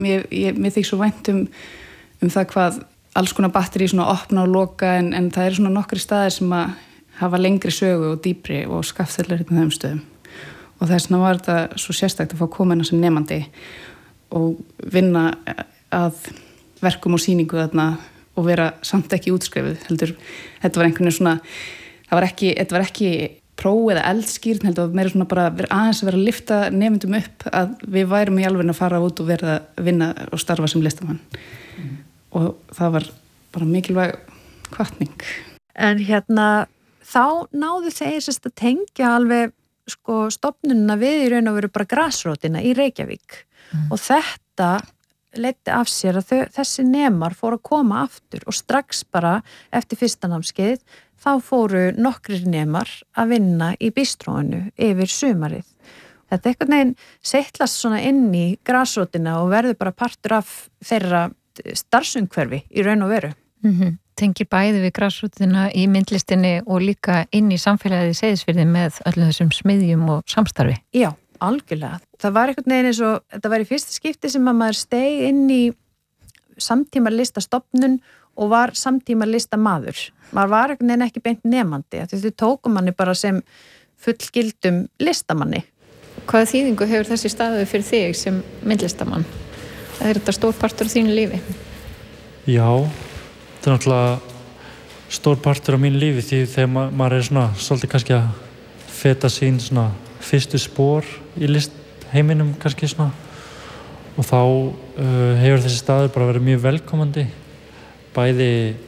mér þykir svo vænt um það hvað alls konar batteri svona opna og loka en það eru svona nokkri staðir sem að hafa lengri sögu og dýpri og Skaftfell hérna þeim stöðum og þess vegna var þetta svo sérstakt að fá koma hérna sem nemandi og vinna að verkum og sýningu þarna og vera samt ekki útskrifuð heldur, þetta var einhvern veginn svona þetta var ekki próf eða eldskýrn heldur, meira svona bara aðeins að vera að lyfta nemendum upp að við værum í alveg að fara út og vera að vinna og starfa sem listamann og það var bara mikilvæg hvatning. En þá náðu þeir sérst að tengja alveg stofnunina við í raun og veru bara grasrótina í Reykjavík og þetta leiddi af sér að þessi nemar fóru að koma aftur og strax bara eftir fyrsta námskeið þá fóru nokkrir nemar að vinna í bistróinu yfir sumarið. Þetta einhvern veginn seitlast svona inn í grasrótina og verður bara partur af þeirra starfsumhverfi í raun og veru. Tengir bæði við grasrótina í myndlistinni og líka inn í samfélagið í Seyðisfirði með öllum þessum smiðjum og samstarfi. Já, algjörlega. Það var einhvern veginn eins og þetta var í fyrsta skipti sem að maður steig inn í samtíma listastofnun og var samtíma listamaður. Maður var einhvern veginn ekki beint nemandi. Þau tókum manni bara sem fullgildum listamanni. Hvaða þýðingu hefur þessi staður fyrir þig sem myndlistamann? Það er þetta stór partur af þínu lífi? Já, þetta er náttúrulega stór partur af mínu lífi því þegar maður er svona svolítið kannski að feta sín svona fyrstu spor í listheiminum kannski svona og þá hefur þessi staður bara verið mjög velkomandi bæði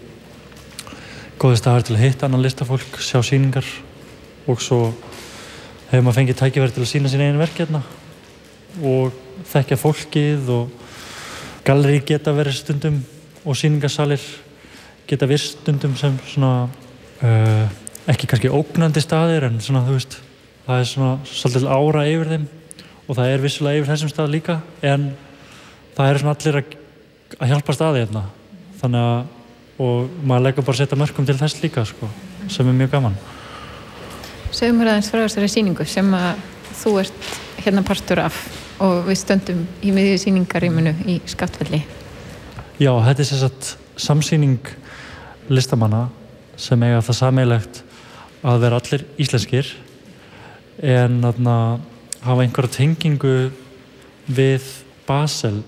góði staður til að hitta annan listafólk, sjá sýningar og svo hefur maður fengið tækifæri til að sýna sín eigin verk hérna og þekkja fólkið og gallerí geta verið stundum og sýningarsalir geta verið stundum sem svona ekki kannski ógnandi staðir en svona þú veist það er svona svolítið ára yfir þeim og það er vissulega yfir þessum stað líka en það er svona allir að hjálpa staði hérna þannig að og maður leggur bara að setja mörkum til þess líka sko, sem er mjög gaman. Segðu mér aðeins frá þessari sýningu sem að þú ert hérna partur af og við stöndum í miðju sýningarýminu í Skaftfelli. Já, þetta er sem sagt samsýning listamanna sem eiga það sameiginlegt að vera allir íslenskir en þarna hafa einhverja tengingu við Basel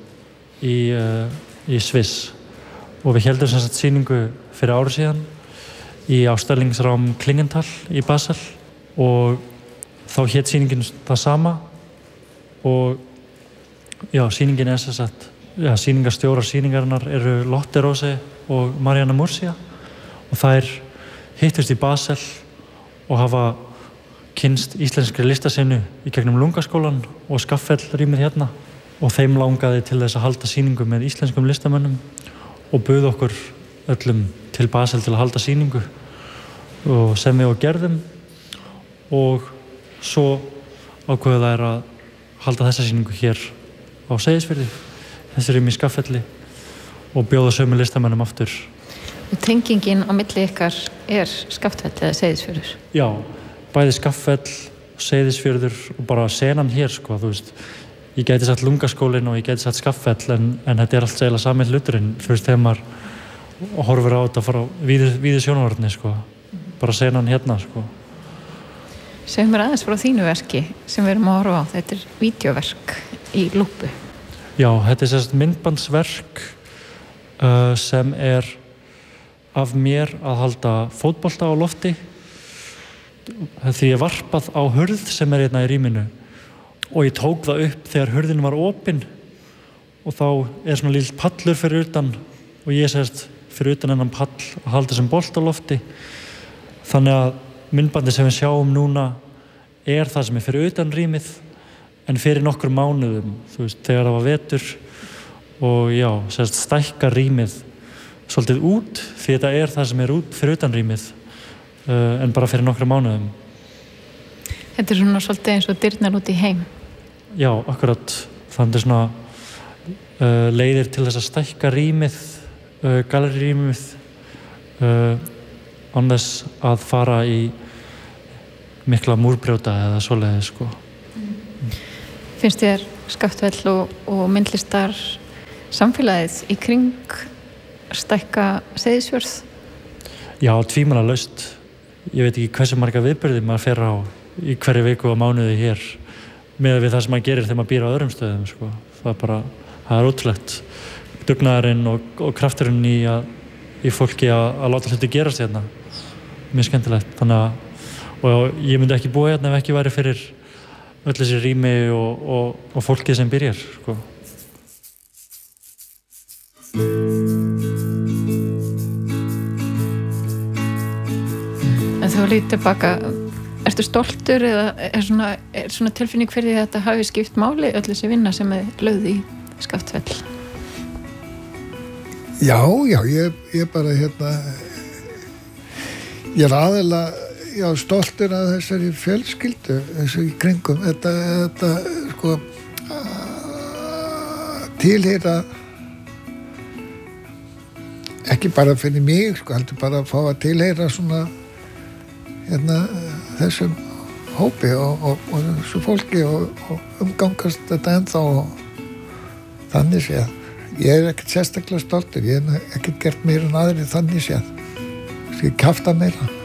í Sviss og við héldum sem sagt sýningu fyrir ári síðan í Ausstellingsraum Klingenthal í Basel og þá hét sýningin það sama og já, sýningin er sem sagt sýningarstjórar sýningarinnar eru Lotte Rose og Marianne Murcia og þær hittust í Basel og hafa kynnst íslenskri listasenu í gegnum Lungaskólan og Skaftfell-rýmið hérna og þeim langaði til þess að halda sýningu með íslenskum listamönnum og buð okkur öllum til Basel til að halda sýningu og sem við og gerðum og svo ákveðu þær að halda þessa sýningu hér á Seyðisfirði þessi rými í Skaftfelli og bjóða sömu listamönnum aftur. Tengingin á milli ykkar er Skaftfell eða Seyðisfjörður? Já, bæði Skaftfell, Seyðisfjörður og bara senan hér sko, þú veist ég gæti sagt Lungaskólinn og ég gæti sagt Skaftfell en þetta er allt eiginlega sami hluturinn þú veist þegar maður horfir á þetta frá víðu sjónarhorni sko bara senan hérna sko. Segðu mér aðeins frá þínu verki sem við erum að horfa á, þetta er vídeóverk í lúpu. Já, þetta er sérst myndbandsverk sem er af mér að halda fótbolta á lofti því ég varpað á hurð sem er hérna í rýminu og ég tók það upp þegar hurðin var opin og þá er svona lítill pallur fyrir utan og ég sérst fyrir utan hennan pall að halda sem bolt á lofti þannig að myndbandi sem við sjáum núna er það sem er fyrir utan rýmið en fyrir nokkur mánuðum þú veist, þegar það var vetur og já, sérst stækka rýmið svolítið út því þetta er það sem er út fyrir utan rýmið en bara fyrir nokkur mánuðum. Þetta er svona svolítið eins og dyrnar út í heim. Já, akkurat. Þannig svona leiðir til þess að stækka rýmið, gallerirýmið án þess að fara í mikla múrbrjóta eða svoleiðis sko. Finnst þér Skaftfell og myndlistar samfélagið í kring stækka Seyðisfjörð? Já, tvímælalaust. Ég veit ekki hversu marga viðburði maður fer á í hverju viku og mánuði hér með við það sem maður gerir þegar maður býr á öðrum stöðum sko. Það er ótrúlegt dugnaðurinn og krafturinn í fólki að láta hluti gerast hérna. Mjög skemmtilegt. Og ég myndi ekki búa hérna ef ekki væri fyrir öll þessi rými og fólkið sem býr hér sko. En þú lítið tilbaka, ertu stoltur eða er svona tilfinning fyrir því að þetta hafi skipt máli öll þessi vinna sem er lögð í Skaftfell? Já, ég bara ég er aðeinslega stoltur af þessari fjölskyldu þessu í kringum þetta sko tilheyra ekki bara fyrir mig sko, heldur bara að fá að tilheyra svona þessum hópi og þessu fólki og umgangast þetta ennþá og þannig séð. Ég er ekkert sérstaklega stoltur, ég hef ekkert gert meira en aðrir þannig séð. Ég kjafta meira.